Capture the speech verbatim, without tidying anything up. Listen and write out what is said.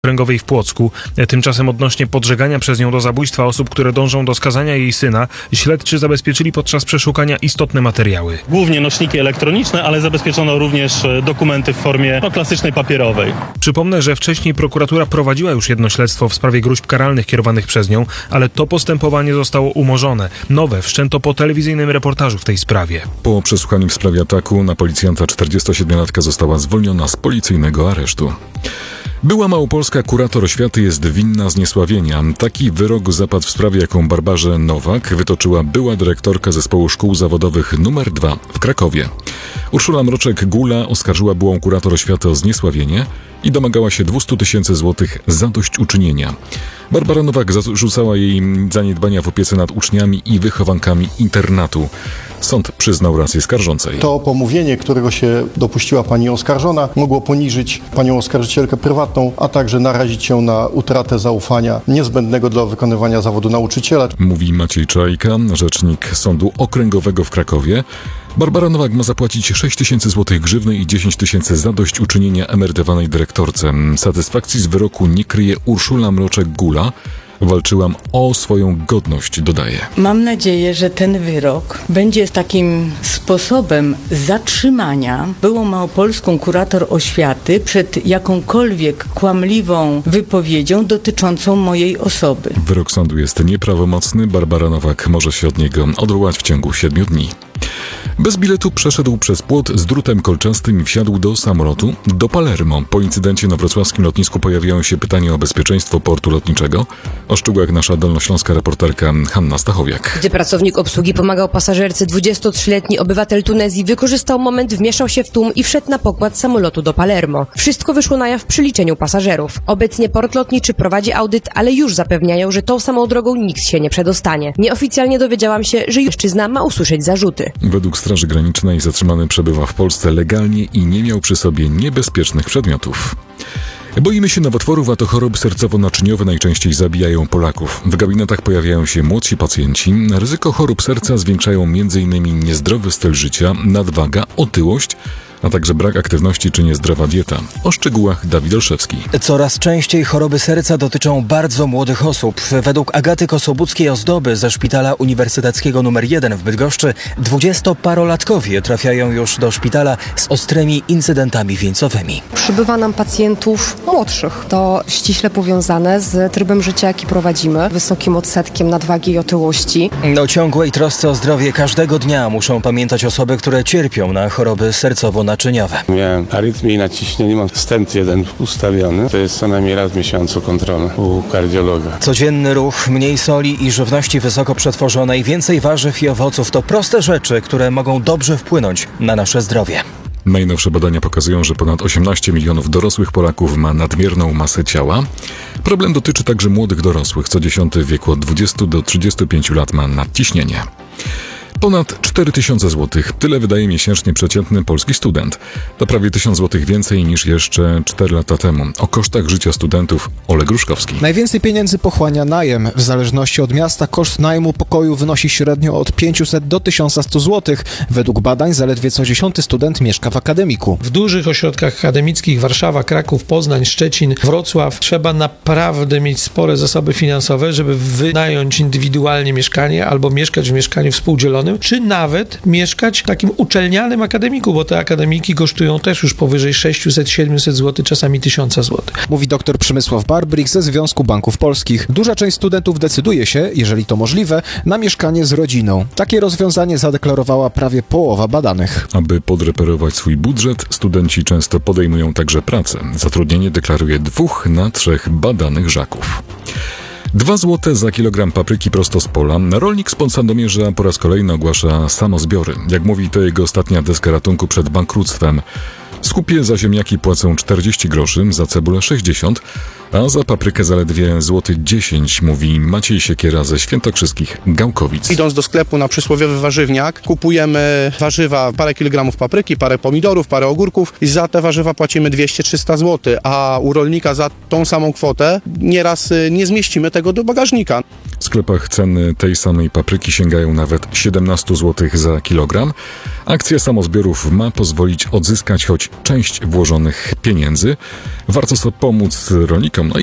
Okręgowej w Płocku. Tymczasem odnośnie podżegania przez nią do zabójstwa osób, które dążą do skazania jej syna, śledczy zabezpieczyli podczas przeszukania istotne materiały. Głównie nośniki elektroniczne, ale zabezpieczono również dokumenty w formie no, klasycznej papierowej. Przypomnę, że wcześniej prokuratura prowadziła już jedno śledztwo w sprawie gróźb karalnych kierowanych przez nią, ale to postępowanie zostało umorzone. Nowe wszczęto po telewizyjnym reportażu w tej sprawie. Po przesłuchaniu w sprawie ataku na policjanta czterdziestosiedmiolatka została zwolniona z policyjnego aresztu. Była małopolska kurator oświaty jest winna zniesławienia. Taki wyrok zapadł w sprawie, jaką Barbarze Nowak wytoczyła była dyrektorka Zespołu Szkół Zawodowych numer dwa w Krakowie. Urszula Mroczek-Gula oskarżyła byłą kurator oświaty o zniesławienie i domagała się dwieście tysięcy złotych zadośćuczynienia. Barbara Nowak zarzucała jej zaniedbania w opiece nad uczniami i wychowankami internatu. Sąd przyznał rację skarżącej. To pomówienie, którego się dopuściła pani oskarżona, mogło poniżyć panią oskarżycielkę prywatną, a także narazić ją na utratę zaufania niezbędnego dla wykonywania zawodu nauczyciela. Mówi Maciej Czajka, rzecznik Sądu Okręgowego w Krakowie. Barbara Nowak ma zapłacić sześć tysięcy złotych grzywny i dziesięć tysięcy zadośćuczynienia emerytowanej dyrektorce. Satysfakcji z wyroku nie kryje Urszula Mroczek-Gula. Walczyłam o swoją godność, dodaje. Mam nadzieję, że ten wyrok będzie takim sposobem zatrzymania byłą małopolską kurator oświaty przed jakąkolwiek kłamliwą wypowiedzią dotyczącą mojej osoby. Wyrok sądu jest nieprawomocny. Barbara Nowak może się od niego odwołać w ciągu siedmiu dni. Bez biletu przeszedł przez płot z drutem kolczastym i wsiadł do samolotu do Palermo. Po incydencie na wrocławskim lotnisku pojawiają się pytania o bezpieczeństwo portu lotniczego. O szczegółach nasza dolnośląska reporterka Hanna Stachowiak. Gdy pracownik obsługi pomagał pasażerce, dwudziestotrzyletni obywatel Tunezji wykorzystał moment, wmieszał się w tłum i wszedł na pokład samolotu do Palermo. Wszystko wyszło na jaw przy liczeniu pasażerów. Obecnie port lotniczy prowadzi audyt, ale już zapewniają, że tą samą drogą nikt się nie przedostanie. Nieoficjalnie dowiedziałam się, że mężczyzna ma usłyszeć zarzuty. Według Straży Granicznej zatrzymany przebywa w Polsce legalnie i nie miał przy sobie niebezpiecznych przedmiotów. Boimy się nowotworów, a to choroby sercowo-naczyniowe najczęściej zabijają Polaków. W gabinetach pojawiają się młodsi pacjenci. Ryzyko chorób serca zwiększają m.in. niezdrowy styl życia, nadwaga, otyłość, a także brak aktywności czy niezdrowa dieta. O szczegółach Dawid Olszewski. Coraz częściej choroby serca dotyczą bardzo młodych osób. Według Agaty Kosobuckiej-Ozdoby ze Szpitala Uniwersyteckiego numer jeden w Bydgoszczy dwudziestoparolatkowie trafiają już do szpitala z ostrymi incydentami wieńcowymi. Przybywa nam pacjentów młodszych. To ściśle powiązane z trybem życia, jaki prowadzimy, wysokim odsetkiem nadwagi i otyłości. O ciągłej trosce o zdrowie każdego dnia muszą pamiętać osoby, które cierpią na choroby sercowo-naczyniowe. Miałem arytmię i nadciśnienie, mam stent jeden ustawiony. To jest co najmniej raz w miesiącu kontrola u kardiologa. Codzienny ruch, mniej soli i żywności wysoko przetworzonej, więcej warzyw i owoców to proste rzeczy, które mogą dobrze wpłynąć na nasze zdrowie. Najnowsze badania pokazują, że ponad osiemnaście milionów dorosłych Polaków ma nadmierną masę ciała. Problem dotyczy także młodych dorosłych. Co dziesiąty w wieku od dwudziestu do trzydziestu pięciu lat ma nadciśnienie. Ponad cztery tysiące złotych. Tyle wydaje miesięcznie przeciętny polski student. To prawie tysiąc złotych więcej niż jeszcze cztery lata temu. O kosztach życia studentów Oleg Gruszkowski. Najwięcej pieniędzy pochłania najem. W zależności od miasta koszt najmu pokoju wynosi średnio od pięciuset do tysiąca stu złotych. Według badań zaledwie co dziesiąty student mieszka w akademiku. W dużych ośrodkach akademickich Warszawa, Kraków, Poznań, Szczecin, Wrocław trzeba naprawdę mieć spore zasoby finansowe, żeby wynająć indywidualnie mieszkanie albo mieszkać w mieszkaniu współdzielonym, czy nawet mieszkać w takim uczelnianym akademiku, bo te akademiki kosztują też już powyżej sześćset do siedmiuset złotych, czasami tysiąc złotych. Mówi dr Przemysław Barbrik ze Związku Banków Polskich. Duża część studentów decyduje się, jeżeli to możliwe, na mieszkanie z rodziną. Takie rozwiązanie zadeklarowała prawie połowa badanych. Aby podreperować swój budżet, studenci często podejmują także pracę. Zatrudnienie deklaruje dwóch na trzech badanych Żaków. Dwa złote za kilogram papryki prosto z pola. Rolnik z Sandomierza po raz kolejny ogłasza samozbiory. Jak mówi, to jego ostatnia deska ratunku przed bankructwem. W skupie za ziemniaki płacą czterdzieści groszy, za cebulę sześćdziesiąt, a za paprykę zaledwie złoty dziesięć, mówi Maciej Siekiera ze świętokrzyskich Gałkowic. Idąc do sklepu na przysłowiowy warzywniak, kupujemy warzywa, parę kilogramów papryki, parę pomidorów, parę ogórków i za te warzywa płacimy dwieście do trzystu złotych, a u rolnika za tą samą kwotę nieraz nie zmieścimy tego do bagażnika. W sklepach ceny tej samej papryki sięgają nawet siedemnaście złotych za kilogram. Akcja samozbiorów ma pozwolić odzyskać choć część włożonych pieniędzy. Warto sobie pomóc rolnikom, no i